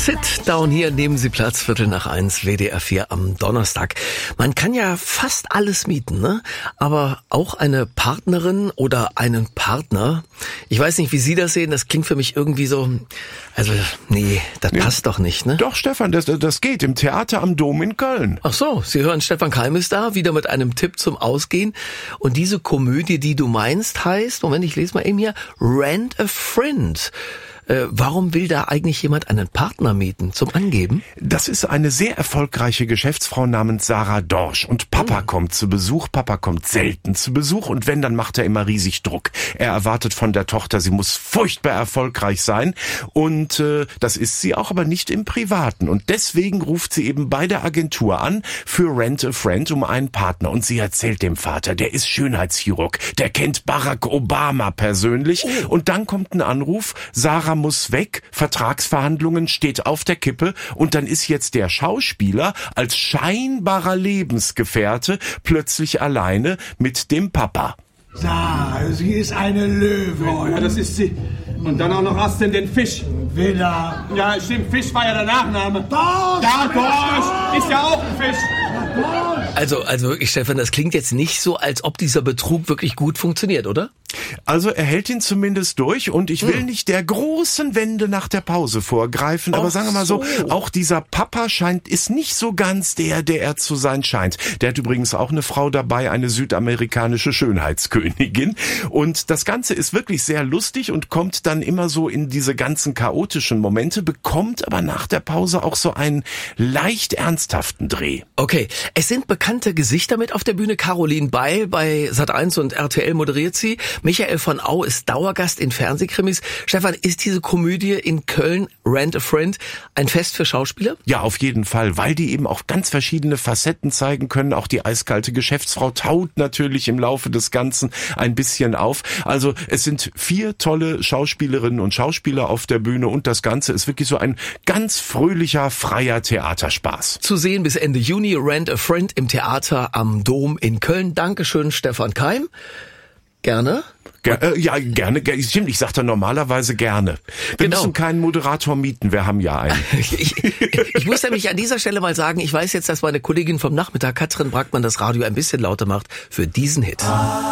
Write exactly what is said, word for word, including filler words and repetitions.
Sit-Down hier, nehmen Sie Platz, Viertel nach eins, W D R vier am Donnerstag. Man kann ja fast alles mieten, ne? Aber auch eine Partnerin oder einen Partner. Ich weiß nicht, wie Sie das sehen, das klingt für mich irgendwie so, also nee, das Ja. passt doch nicht, ne? Doch, Stefan, das, das geht im Theater am Dom in Köln. Ach so, Sie hören, Stefan Keim ist da, wieder mit einem Tipp zum Ausgehen. Und diese Komödie, die du meinst, heißt, Moment, ich lese mal eben hier, Rent a Friend. Äh, warum will da eigentlich jemand einen Partner mieten zum Angeben? Das ist eine sehr erfolgreiche Geschäftsfrau namens Sarah Dorsch. Und Papa Mhm. kommt zu Besuch, Papa kommt selten zu Besuch. Und wenn, dann macht er immer riesig Druck. Er erwartet von der Tochter, sie muss furchtbar erfolgreich sein. Und äh, das ist sie auch, aber nicht im Privaten. Und deswegen ruft sie eben bei der Agentur an für Rent a Friend um einen Partner. Und sie erzählt dem Vater, der ist Schönheitschirurg, der kennt Barack Obama persönlich. Oh. Und dann kommt ein Anruf, Sarah muss weg, Vertragsverhandlungen steht auf der Kippe und dann ist jetzt der Schauspieler als scheinbarer Lebensgefährte plötzlich alleine mit dem Papa. Da, sie ist eine Löwin. Oh, ja, das ist sie. Und dann auch noch Astin den Fisch. Villa. Ja, stimmt, Fisch war ja der Nachname. Dorsch! Ja, Dorsch ist ja auch ein Fisch. Also, also wirklich, Stefan, das klingt jetzt nicht so, als ob dieser Betrug wirklich gut funktioniert, oder? Also er hält ihn zumindest durch und ich will Hm. nicht der großen Wende nach der Pause vorgreifen, aber Ach sagen wir mal so, so. auch dieser Papa scheint, ist nicht so ganz der, der er zu sein scheint. Der hat übrigens auch eine Frau dabei, eine südamerikanische Schönheitskönigin und das Ganze ist wirklich sehr lustig und kommt dann immer so in diese ganzen chaotischen Momente, bekommt aber nach der Pause auch so einen leicht ernsthaften Dreh. Okay, es sind bekannte Gesichter mit auf der Bühne. Caroline Beil bei Sat eins und R T L moderiert sie. Michael von Au ist Dauergast in Fernsehkrimis. Stefan, ist diese Komödie in Köln, Rent a Friend, ein Fest für Schauspieler? Ja, auf jeden Fall, weil die eben auch ganz verschiedene Facetten zeigen können. Auch die eiskalte Geschäftsfrau taut natürlich im Laufe des Ganzen ein bisschen auf. Also es sind vier tolle Schauspielerinnen und Schauspieler auf der Bühne und das Ganze ist wirklich so ein ganz fröhlicher, freier Theaterspaß. Zu sehen bis Ende Juni, Rent a Friend im Theater am Dom in Köln. Dankeschön, Stefan Keim. Gerne. Ger äh, ja, gerne. Ger Stimmt, ich sag da normalerweise gerne. Wir Genau. müssen keinen Moderator mieten, wir haben ja einen. Ich, ich muss nämlich an dieser Stelle mal sagen, ich weiß jetzt, dass meine Kollegin vom Nachmittag, Katrin Brackmann, das Radio ein bisschen lauter macht für diesen Hit.